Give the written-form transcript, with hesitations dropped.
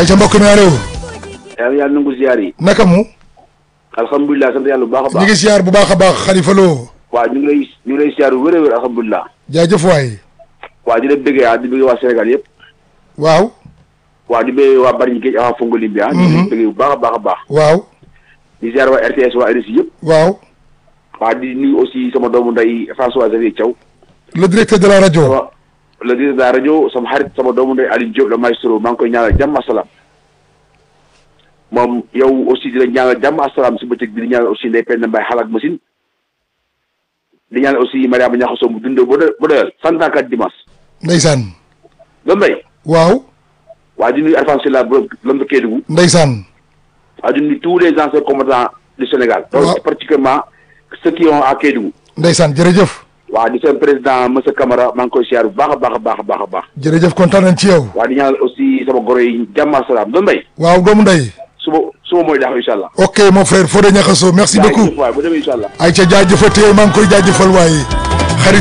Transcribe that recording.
ay ca mbokk mi allo. yàlla nangu ziar yi. naka mu. alhamdulilah sant yàlla bu baax a baax. ñu ngi ziar bu baax a baax Khalifa Lo. waaw ñu ngi lay ziar bu wér a wér alhamdulilah. jaajëf waay. waaw di la bëggee di bëggee waa Sénégal yëpp. waaw. waaw di bëggee waa Bargny Géej ak Fongo Limbi ñu ngi bëggee bu baax a baax a baax. waaw. di ziar waa RTS waa RSI yëpp. waaw. waaw di nuyu aussi sama doomu ndey François Xavier Thiaw. le directeur de la rajo. le directeur de la rajo sama xarit sama doomu ndey Aliou Diop la maestro maa ngi koy ñaanal jàmm asalaam. moom yow aussi di la ñaanal jàmm asalaam si bëccëg bi di ñaanal aussi Ndeye Penda Mbaye xalaat machine. di ñaanal aussi Mariama Niakhasso mu dundee ba doyal 104 dimanche. ndeysaan. loolu mbay. waaw. waa di nuyu Alphane Sylla l'homme de Kédougou. ndeysaan. waa di nuyu tous les anciens combattants du Sénégal. waaw donc particulièrement ceux qui ont à Kédougou. ndeysaan jërëjëf. waa di seen président monsieur Camara maa ngi koy siyaar bu baax a baax a baax a baax a baax. jërëjëf kontaan nañ ci yow. waa di ñaanal aussi sama goro yi jàmm ak salaam loolu mbay. waaw doomu ndey. suba mooy daax incha allah. ok mon frère Fodé Niakhasso merci beaucoup. waaw bu demee incha allah. ay ca jaajëfatee maa ngi koy jaajëfal waaye.